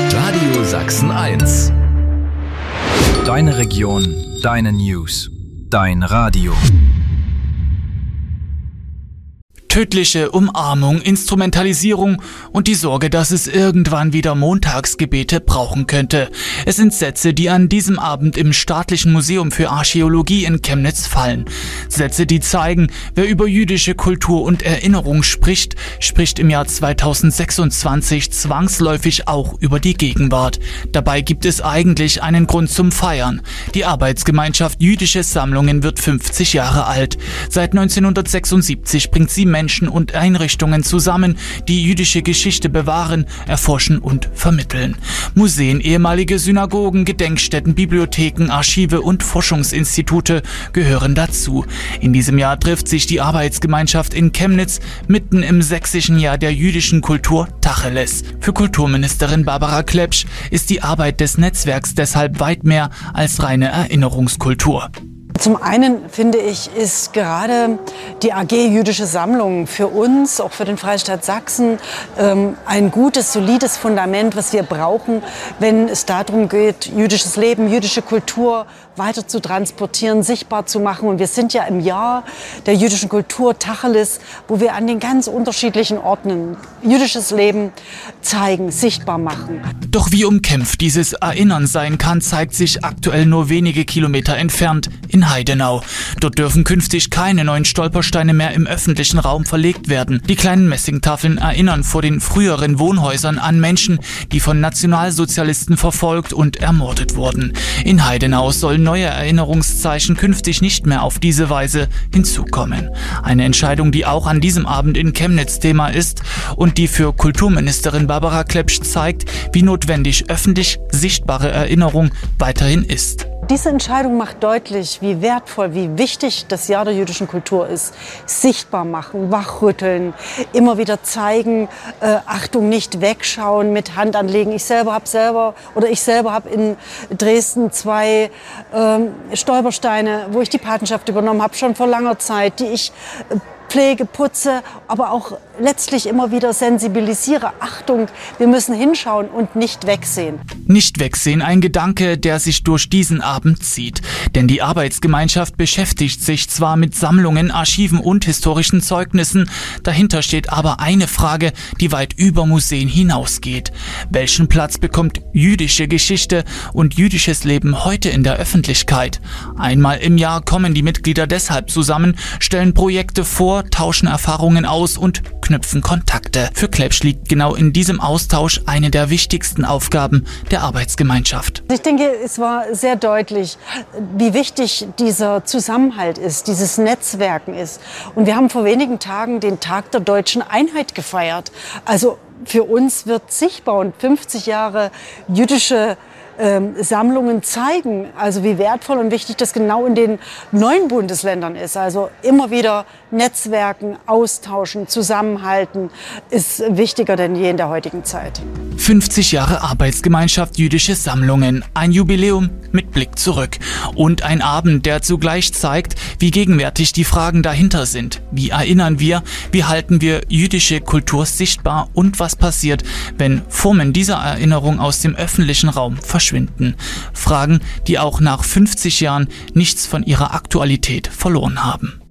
Radio Sachsen 1. Deine Region, deine News, dein Radio. Tödliche Umarmung, Instrumentalisierung und die Sorge, dass es irgendwann wieder Montagsgebete brauchen könnte. Es sind Sätze, die an diesem Abend im Staatlichen Museum für Archäologie in Chemnitz fallen. Sätze, die zeigen, wer über jüdische Kultur und Erinnerung spricht, spricht im Jahr 2026 zwangsläufig auch über die Gegenwart. Dabei gibt es eigentlich einen Grund zum Feiern. Die Arbeitsgemeinschaft Jüdische Sammlungen wird 50 Jahre alt. Seit 1976 bringt sie Menschen und Einrichtungen zusammen, die jüdische Geschichte bewahren, erforschen und vermitteln. Museen, ehemalige Synagogen, Gedenkstätten, Bibliotheken, Archive und Forschungsinstitute gehören dazu. In diesem Jahr trifft sich die Arbeitsgemeinschaft in Chemnitz mitten im sächsischen Jahr der jüdischen Kultur Tacheles. Für Kulturministerin Barbara Klepsch ist die Arbeit des Netzwerks deshalb weit mehr als reine Erinnerungskultur. Zum einen, finde ich, ist gerade die AG Jüdische Sammlungen für uns, auch für den Freistaat Sachsen, ein gutes, solides Fundament, was wir brauchen, wenn es darum geht, jüdisches Leben, jüdische Kultur weiter zu transportieren, sichtbar zu machen. Und wir sind ja im Jahr der jüdischen Kultur Tacheles, wo wir an den ganz unterschiedlichen Orten jüdisches Leben zeigen, sichtbar machen. Doch wie umkämpft dieses Erinnern sein kann, zeigt sich aktuell nur wenige Kilometer entfernt in Heidenau. Dort dürfen künftig keine neuen Stolpersteine mehr im öffentlichen Raum verlegt werden. Die kleinen Messingtafeln erinnern vor den früheren Wohnhäusern an Menschen, die von Nationalsozialisten verfolgt und ermordet wurden. In Heidenau sollen neue Erinnerungszeichen künftig nicht mehr auf diese Weise hinzukommen. Eine Entscheidung, die auch an diesem Abend in Chemnitz Thema ist und die für Kulturministerin Barbara Klepsch zeigt, wie notwendig öffentlich sichtbare Erinnerung weiterhin ist. Diese Entscheidung macht deutlich, wie wertvoll, wie wichtig das Jahr der jüdischen Kultur ist. Sichtbar machen, wachrütteln, immer wieder zeigen, Achtung, nicht wegschauen, mit Hand anlegen. Ich selber habe in Dresden 2 Stolpersteine, wo ich die Patenschaft übernommen habe, schon vor langer Zeit, die ich pflege, putze, aber auch letztlich immer wieder sensibilisiere. Achtung, wir müssen hinschauen und nicht wegsehen. Nicht wegsehen, ein Gedanke, der sich durch diesen Abend zieht. Denn die Arbeitsgemeinschaft beschäftigt sich zwar mit Sammlungen, Archiven und historischen Zeugnissen, dahinter steht aber eine Frage, die weit über Museen hinausgeht. Welchen Platz bekommt jüdische Geschichte und jüdisches Leben heute in der Öffentlichkeit? Einmal im Jahr kommen die Mitglieder deshalb zusammen, stellen Projekte vor, tauschen Erfahrungen aus und knüpfen Kontakte. Für Klepsch liegt genau in diesem Austausch eine der wichtigsten Aufgaben der Arbeitsgemeinschaft. Ich denke, es war sehr deutlich, wie wichtig dieser Zusammenhalt ist, dieses Netzwerken ist. Und wir haben vor wenigen Tagen den Tag der deutschen Einheit gefeiert. Also für uns wird sichtbar und 50 Jahre jüdische Sammlungen zeigen, also wie wertvoll und wichtig das genau in den neuen Bundesländern ist. Also immer wieder Netzwerken, austauschen, zusammenhalten ist wichtiger denn je in der heutigen Zeit. 50 Jahre Arbeitsgemeinschaft Jüdische Sammlungen, ein Jubiläum mit Blick zurück und ein Abend, der zugleich zeigt, wie gegenwärtig die Fragen dahinter sind. Wie erinnern wir, wie halten wir jüdische Kultur sichtbar und was passiert, wenn Formen dieser Erinnerung aus dem öffentlichen Raum verschwinden? Fragen, die auch nach 50 Jahren nichts von ihrer Aktualität verloren haben.